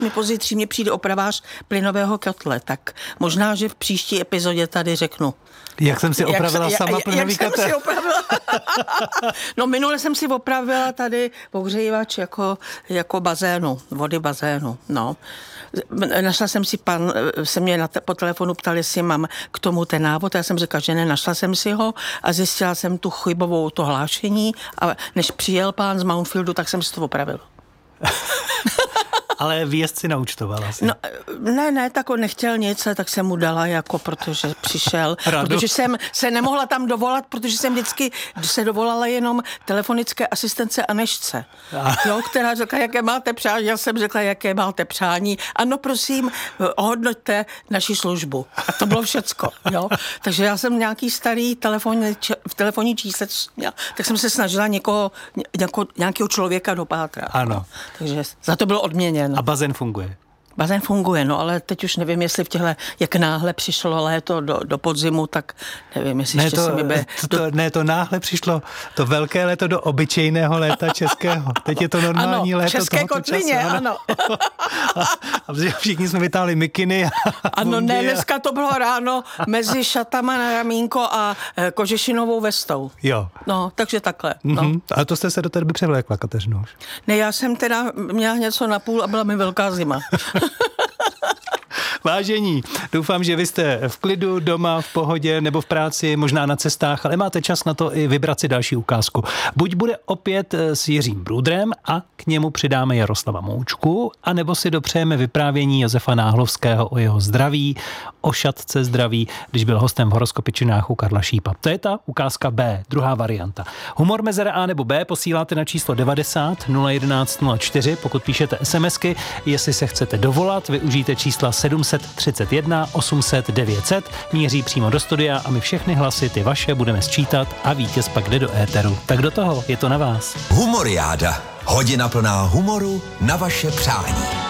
mi pozítří mě přijde opravář plynového kotle, tak možná, že v příští epizodě tady řeknu. Jak jsem si opravila sama plynový kotel? Jak jsem si opravila? No minule jsem si opravila tady ohřívač jako bazénu, vody bazénu, no. Našla jsem si, se mě po telefonu ptal, jestli mám k tomu ten návod, já jsem řekla, že ne, našla jsem si ho a zjistila jsem tu chybovou to hlášení a než přijel pán z Mountfieldu, tak jsem si to opravil. Ale výjezd si naučtovala si. No, ne, tak on nechtěl nic, tak jsem mu dala, protože přišel. Radu. Protože jsem se nemohla tam dovolat, protože jsem vždycky se dovolala jenom telefonické asistence Anešce. Jo, která řekla, jaké máte přání. Já jsem řekla, jaké máte přání. Ano, prosím, ohodnoťte naši službu. A to bylo všecko. Jo. Takže já jsem nějaký starý telefonní čísle, tak jsem se snažila nějakého člověka dopátrat. Ano. Takže za to bylo odměněn. A bazén funguje? Bazén funguje, no ale teď už nevím, jestli v těchto, jak náhle přišlo léto do podzimu, tak nevím, jestli ne, ještě se mi bude... to náhle přišlo, to velké léto do obyčejného léta českého. Teď je to normální léto české kotlině, času, ano. A všichni jsme vytáhli mikiny. Ano, ne, dneska to bylo ráno mezi šatama na ramínko a kožešinovou vestou. Jo. No, takže takhle. No. A to jste se do té doby převlékla, Kateřino? Ne, já jsem teda měla něco na půl a byla mi velká zima. Vážení, doufám, že vy jste v klidu, doma, v pohodě nebo v práci, možná na cestách, ale máte čas na to i vybrat si další ukázku. Buď bude opět s Jiřím Brudrem a k němu přidáme Jaroslava Moučku, anebo si dopřejeme vyprávění Josefa Náhlovského o jeho zdraví, o šatce zdraví, když byl hostem v Horoskopičinách u Karla Šípa. To je ta ukázka B, druhá varianta. Humor mezera A nebo B posíláte na číslo 90 011 04, pokud píšete SMSky. Jestli se chcete dovolat, využijte čísla 731 800 900, míří přímo do studia a my všechny hlasy, ty vaše, budeme sčítat a vítěz pak jde do éteru. Tak do toho, je to na vás. Humoriáda. Hodina plná humoru na vaše přání.